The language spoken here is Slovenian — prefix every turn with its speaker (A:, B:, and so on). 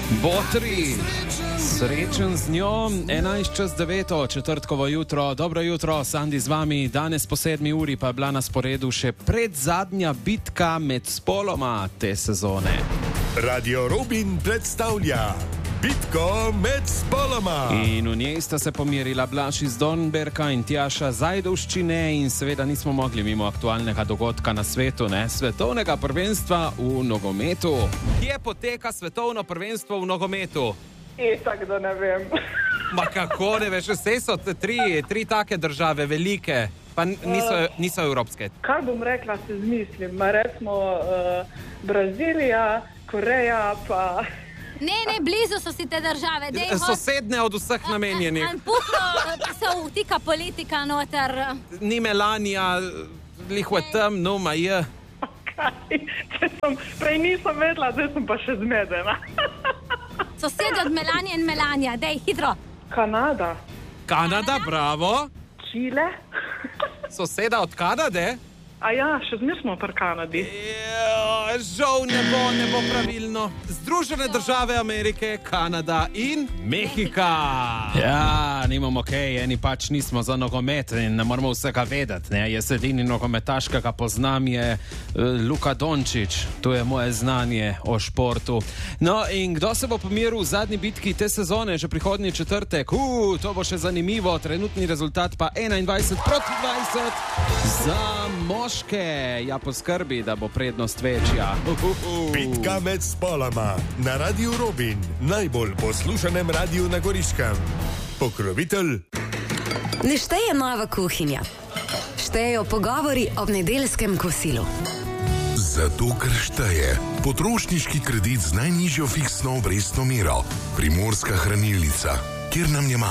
A: Botri, srečen z njo, 11:09, četrtkovo jutro, dobro jutro, Sandi z vami, danes po 7 uri pa je bila na sporedu še predzadnja bitka med spoloma te sezone.
B: Radio Robin predstavlja bitko med spoloma.
A: In v njej sta se pomirila Blaž iz Dornberka in Tjaša Zajdovščine in seveda nismo mogli mimo aktualnega dogodka na svetu, svetovnega prvenstva v nogometu. Kje poteka svetovno prvenstvo v nogometu?
C: Tako da ne vem.
A: Ma kako ne veš, vse so tri take države, velike, pa niso evropske.
C: Kaj bom rekla, se zmislim, recimo Brazilija, Koreja pa...
D: Ne, blizu so si te države.
A: Sosedne od vseh namenjenih.
D: Puhno se vtika politika noter.
A: Ni Melanija, lihve tam, no, ma je.
C: Kaj? Prej nisem vedela, zdaj sem pa še zmedena.
D: Sosede od Melanije in Melanija, dej, hitro.
C: Kanada.
A: Kanada, bravo.
C: Čile.
A: Soseda od Kanade?
C: A ja, še zmer smo pri Kanadi.
A: Žal ne bo pravilno. Združene države Amerike, Kanada in Mehika. Ja, nimamo kaj, eni pač nismo za nogomet in ne moramo vsega vedeti. Jaz edini nogometaš, ki ga poznam, je Luka Dončić. To je moje znanje o športu. No, in kdo se bo pomiril v zadnji bitki te sezone, že prihodnji četrtek? To bo še zanimivo. Trenutni rezultat pa 21-20 za moške. Ja, poskrbi, da bo prednost večja.
B: Bitka med spoloma na Radio Robin, najbolj poslušanem radiju na Goriškem. Pokrovitelj.
E: Ne šteje nova kuhinja, štejejo pogovori ob nedeljskem kosilu.
F: Zato, ker šteje potrošniški kredit z najnižjo fiksno obrestno mero, Primorska hranilnica, kjer nam je